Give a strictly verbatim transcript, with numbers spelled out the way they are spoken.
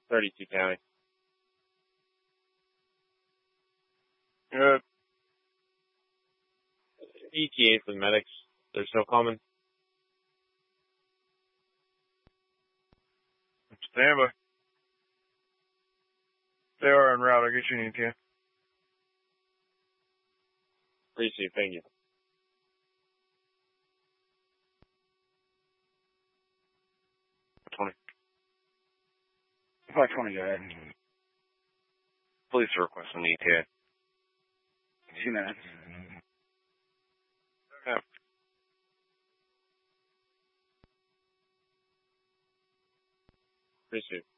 thirty-two County. Good. E T A for the medics. There's no common. Stand by. They are en route. I'll get you an E T A. Appreciate it. Thank you. twenty. five twenty, go ahead. Police are requesting the E T A. Two minutes. Yeah. Appreciate it.